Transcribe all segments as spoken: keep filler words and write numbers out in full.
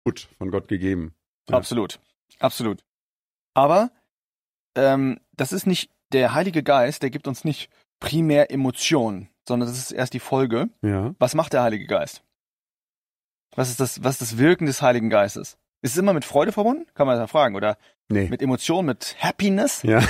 gut von Gott gegeben. Ja. Absolut, absolut. Aber ähm, das ist nicht der Heilige Geist, der gibt uns nicht primär Emotionen, sondern das ist erst die Folge. Ja. Was macht der Heilige Geist? Was ist das, was ist das Wirken des Heiligen Geistes? Ist es immer mit Freude verbunden? Kann man das ja fragen. Oder nee. mit Emotionen, mit Happiness? Ja.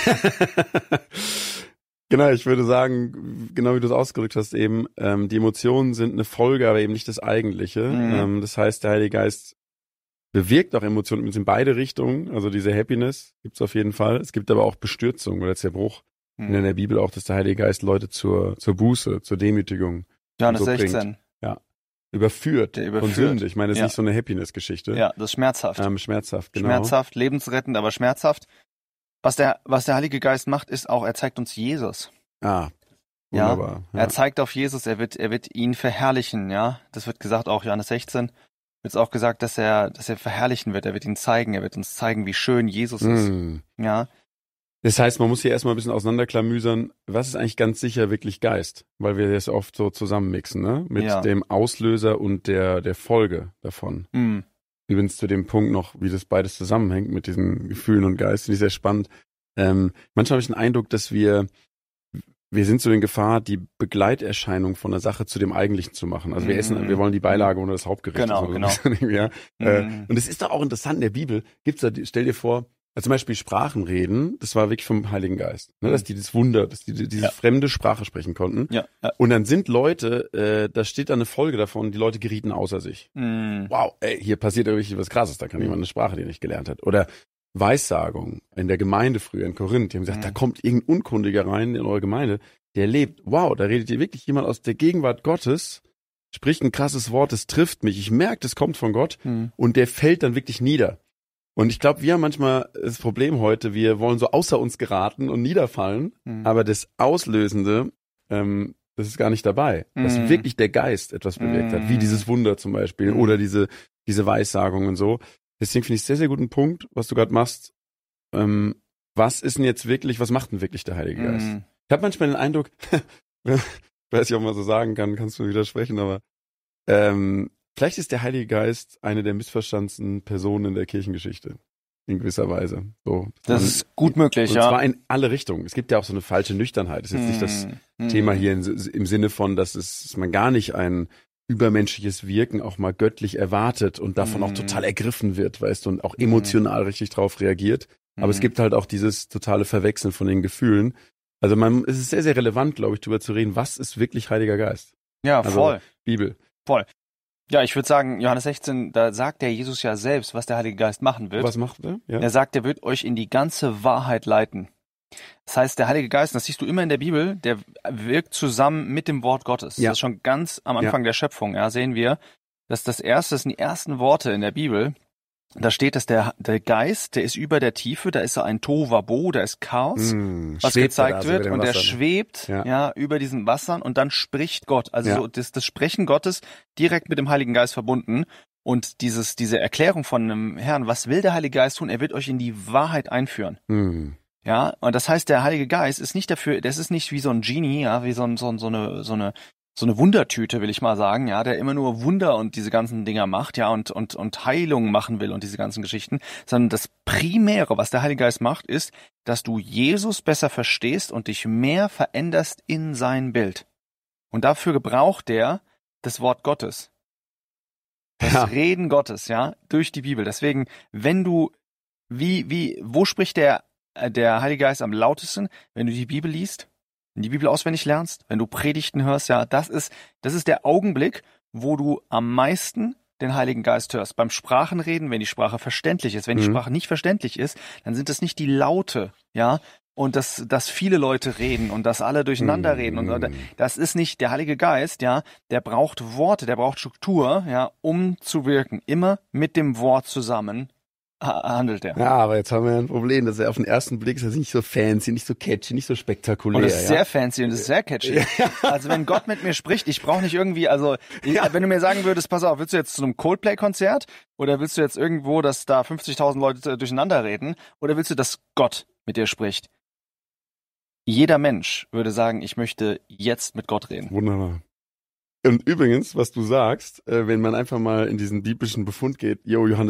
Genau, ich würde sagen, genau wie du es ausgedrückt hast eben, ähm, die Emotionen sind eine Folge, aber eben nicht das Eigentliche. Mhm. Ähm, das heißt, der Heilige Geist bewirkt auch Emotionen in beide Richtungen. Also diese Happiness gibt's auf jeden Fall. Es gibt aber auch Bestürzung oder Zerbruch. Mhm. In der Bibel auch, dass der Heilige Geist Leute zur zur Buße, zur Demütigung Johannes so sechzehn. Bringt. Ja. Überführt, der überführt von Sünde. Ich meine, das ist ja. nicht so eine Happiness-Geschichte. Ja, das ist schmerzhaft. Ähm, schmerzhaft, genau. Schmerzhaft, lebensrettend, aber schmerzhaft. Was der, was der Heilige Geist macht, ist auch, er zeigt uns Jesus. Ah, wunderbar. Ja, er zeigt auf Jesus, er wird, er wird ihn verherrlichen, ja. Das wird gesagt, auch Johannes sechzehn, wird es auch gesagt, dass er, dass er verherrlichen wird, er wird ihn zeigen, er wird uns zeigen, wie schön Jesus ist. Mm. Ja. Das heißt, man muss hier erstmal ein bisschen auseinanderklamüsern, was ist eigentlich ganz sicher wirklich Geist? Weil wir das oft so zusammenmixen, ne? Mit ja. dem Auslöser und der, der Folge davon. Mm. Übrigens zu dem Punkt noch, wie das beides zusammenhängt mit diesen Gefühlen und Geist, finde ich sehr spannend. Ähm, manchmal habe ich den Eindruck, dass wir, wir sind so in Gefahr, die Begleiterscheinung von der Sache zu dem Eigentlichen zu machen. Also wir essen, wir wollen die Beilage ohne das Hauptgericht. Genau, so, genau. ja. Mm. äh, und es ist doch auch interessant in der Bibel, gibt's da, stell dir vor, also zum Beispiel Sprachenreden, das war wirklich vom Heiligen Geist, ne, dass die das Wunder, dass die diese ja. fremde Sprache sprechen konnten. Ja, ja. Und dann sind Leute, äh, da steht da eine Folge davon, die Leute gerieten außer sich. Mm. Wow, ey, hier passiert ja richtig was Krasses, da kann jemand eine Sprache, die er nicht gelernt hat. Oder Weissagung in der Gemeinde früher in Korinth, die haben gesagt, mm. da kommt irgendein Unkundiger rein in eure Gemeinde, der lebt, wow, da redet ihr wirklich jemand aus der Gegenwart Gottes, spricht ein krasses Wort, das trifft mich, ich merke, das kommt von Gott mm. und der fällt dann wirklich nieder. Und ich glaube, wir haben manchmal das Problem heute, wir wollen so außer uns geraten und niederfallen, mhm. aber das Auslösende, ähm, das ist gar nicht dabei. Mhm. Dass wirklich der Geist etwas bewirkt mhm. hat, wie dieses Wunder zum Beispiel mhm. oder diese diese Weissagung und so. Deswegen finde ich sehr, sehr guten Punkt, was du gerade machst. Ähm, was ist denn jetzt wirklich, was macht denn wirklich der Heilige Geist? Mhm. Ich habe manchmal den Eindruck, weiß ich, ob man so sagen kann, kannst du widersprechen, aber ähm, vielleicht ist der Heilige Geist eine der missverstandensten Personen in der Kirchengeschichte. In gewisser Weise. So, das man, ist gut möglich, und ja. Und zwar in alle Richtungen. Es gibt ja auch so eine falsche Nüchternheit. Das ist jetzt mm. nicht das mm. Thema hier in, im Sinne von, dass, es, dass man gar nicht ein übermenschliches Wirken auch mal göttlich erwartet und davon mm. auch total ergriffen wird, weißt du, und auch emotional mm. richtig drauf reagiert. Aber mm. es gibt halt auch dieses totale Verwechseln von den Gefühlen. Also man, es ist sehr, sehr relevant, glaube ich, darüber zu reden, was ist wirklich Heiliger Geist? Ja, voll. Also, Bibel. Voll. Ja, ich würde sagen, Johannes sechzehn, da sagt der Jesus ja selbst, was der Heilige Geist machen wird. Was macht er? Ja. Er sagt, er wird euch in die ganze Wahrheit leiten. Das heißt, der Heilige Geist, das siehst du immer in der Bibel, der wirkt zusammen mit dem Wort Gottes. Ja. Das ist schon ganz am Anfang ja. der Schöpfung, ja, sehen wir, dass das erste, das sind die ersten Worte in der Bibel. Da steht, dass der, der Geist, der ist über der Tiefe, da ist er ein Tohuwabohu, da ist Chaos, mm, was gezeigt wird und der schwebt ja. ja über diesen Wassern und dann spricht Gott. Also ja. so das, das Sprechen Gottes direkt mit dem Heiligen Geist verbunden und dieses diese Erklärung von einem Herrn, was will der Heilige Geist tun? Er wird euch in die Wahrheit einführen. Mm. Ja, und das heißt, der Heilige Geist ist nicht dafür, das ist nicht wie so ein Genie, ja, wie so, ein, so, ein, so eine so eine so eine Wundertüte, will ich mal sagen, ja, der immer nur Wunder und diese ganzen Dinger macht, ja, und und und Heilung machen will und diese ganzen Geschichten, sondern das Primäre, was der Heilige Geist macht, ist, dass du Jesus besser verstehst und dich mehr veränderst in sein Bild. Und dafür gebraucht er das Wort Gottes. Das ja. Reden Gottes, ja, durch die Bibel. Deswegen, wenn du, wie, wie, wo spricht der, der Heilige Geist am lautesten? Wenn du die Bibel liest? Wenn du die Bibel auswendig lernst, wenn du Predigten hörst, ja, das ist, das ist der Augenblick, wo du am meisten den Heiligen Geist hörst. Beim Sprachenreden, wenn die Sprache verständlich ist. Wenn die mhm. Sprache nicht verständlich ist, dann sind das nicht die Laute, ja, und dass, dass viele Leute reden und dass alle durcheinander mhm. reden und das ist nicht der Heilige Geist, ja, der braucht Worte, der braucht Struktur, ja, um zu wirken. Immer mit dem Wort zusammen handelt er. Ja, aber jetzt haben wir ein Problem, dass er auf den ersten Blick ist er nicht so fancy, nicht so catchy, nicht so spektakulär. Und das ist ja? sehr fancy und das ist sehr catchy. Ja. Also wenn Gott mit mir spricht, ich brauche nicht irgendwie, also ich, ja. wenn du mir sagen würdest, pass auf, willst du jetzt zu einem Coldplay-Konzert oder willst du jetzt irgendwo, dass da fünfzigtausend Leute durcheinander reden oder willst du, dass Gott mit dir spricht? Jeder Mensch würde sagen, ich möchte jetzt mit Gott reden. Wunderbar. Und übrigens, was du sagst, äh, wenn man einfach mal in diesen biblischen Befund geht, jo, Johannes